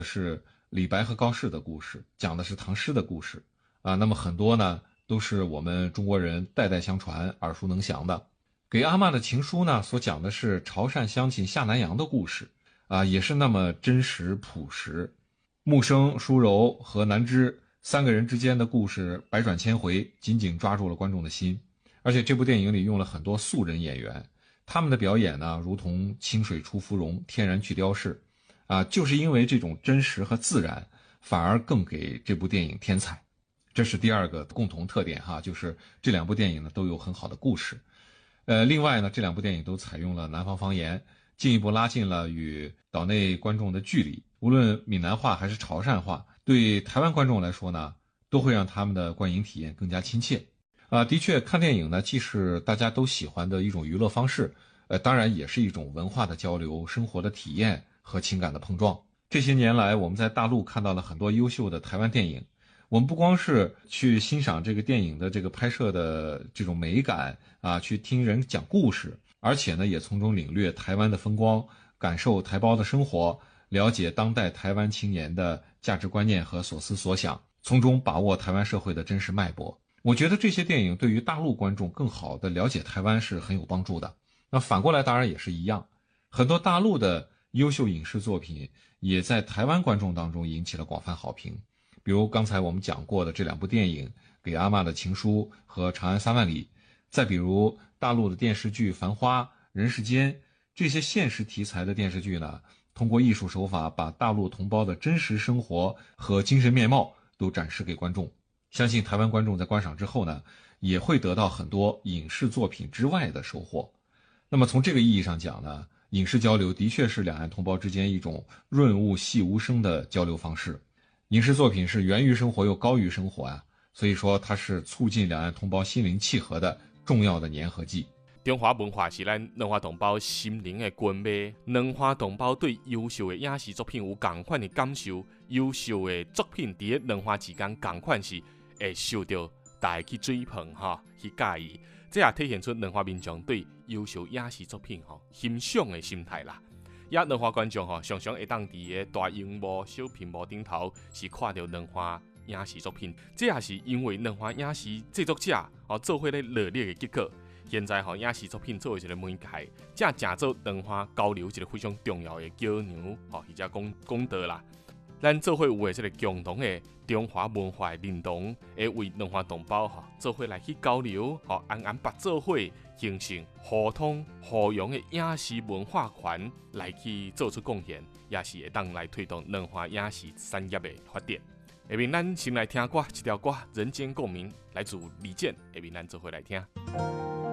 是李白和高适的故事，讲的是唐诗的故事啊。那么很多呢都是我们中国人代代相传、耳熟能详的。给阿嬷的情书呢，所讲的是潮汕乡亲下南洋的故事啊，也是那么真实朴实。木生、舒柔和南枝三个人之间的故事百转千回，紧紧抓住了观众的心。而且这部电影里用了很多素人演员，他们的表演呢，如同清水出芙蓉，天然去雕饰啊，就是因为这种真实和自然，反而更给这部电影添彩。这是第二个共同特点哈，就是这两部电影呢都有很好的故事。另外呢，这两部电影都采用了南方方言，进一步拉近了与岛内观众的距离。无论闽南话还是潮汕话，对台湾观众来说呢，都会让他们的观影体验更加亲切。的确，看电影呢，既是大家都喜欢的一种娱乐方式，当然也是一种文化的交流、生活的体验和情感的碰撞。这些年来，我们在大陆看到了很多优秀的台湾电影。我们不光是去欣赏这个电影的这个拍摄的这种美感啊，去听人讲故事，而且呢，也从中领略台湾的风光，感受台胞的生活，了解当代台湾青年的价值观念和所思所想，从中把握台湾社会的真实脉搏。我觉得这些电影对于大陆观众更好地了解台湾是很有帮助的。那反过来当然也是一样，很多大陆的优秀影视作品也在台湾观众当中引起了广泛好评。比如刚才我们讲过的这两部电影《给阿嬷的情书》和《长安三万里》，再比如大陆的电视剧《繁花》《人世间》，这些现实题材的电视剧呢，通过艺术手法把大陆同胞的真实生活和精神面貌都展示给观众。相信台湾观众在观赏之后呢，也会得到很多影视作品之外的收获。那么从这个意义上讲呢，影视交流的确是两岸同胞之间一种润物细无声的交流方式。影视作品是源于生活又高于生活啊，所以说它是促进两岸同胞心灵契合的重要的粘合剂。 中华文化是咱两岸同胞心灵的根脉，两岸同胞对优秀的影视作品有同款的感受，优秀的作品在两岸之间同款是会受到大家去追捧去介意，这也体现出两岸民众对优秀影视作品欣赏的心态啦。也两岸观众常常会当伫个大荧幕、小屏幕顶头是看到两岸影视作品，这也是因为两岸影视制作者做伙咧努力的结果。现在影视作品作为一个媒介，这正做两岸交流一个非常重要的桥梁或者讲道啦。咱做伙有的这个共同的中华文化的认同，会为两岸同胞做伙来去交流，安排做伙形成互通互融的影视文化圈，来去做出贡献，也是会当来推动两岸影视产业的发展。下面咱先来听歌，一条歌《人间共鸣》，来自李健。下面咱做伙来听。